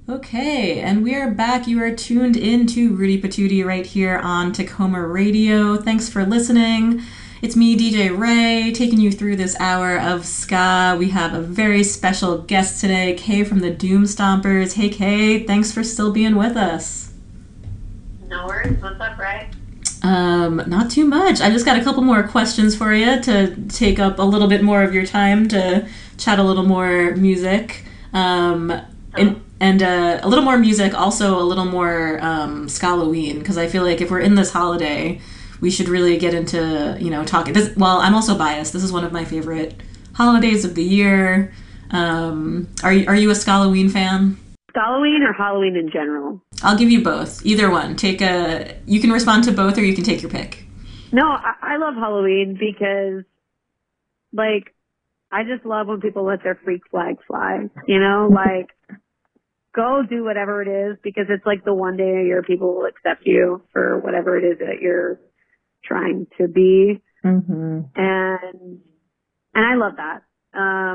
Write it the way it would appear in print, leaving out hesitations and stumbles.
Okay, and we are back. You are tuned in to Rudy Patootie right here on Tacoma Radio. Thanks for listening. It's me, DJ Ray, taking you through this hour of ska. We have a very special guest today, Kay from the Doom Stompers. Hey, Kay, thanks for still being with us. No worries. What's up, Ray? Not too much. I just got a couple more questions for you to take up a little bit more of your time to chat a little more music. And a little more music, also a little more Halloween, because I feel like if we're in this holiday, we should really get into talking. Well, I'm also biased. This is one of my favorite holidays of the year. Are you a Halloween fan? Halloween or Halloween in general? I'll give you both. Either one. You can respond to both, or you can take your pick. No, I love Halloween because, like, I just love when people let their freak flag fly. Go do whatever it is, because it's like the one day a year people will accept you for whatever it is that you're trying to be. Mm-hmm. And I love that.